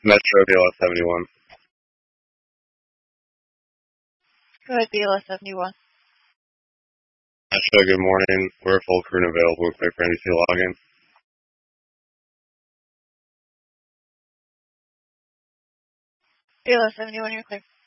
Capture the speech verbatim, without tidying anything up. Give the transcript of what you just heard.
Metro B L S seventy-one. Go ahead, B L S seventy-one. Metro, good morning. We're full crew and available. Wait for N B C login. B L S seventy-one, you're clear.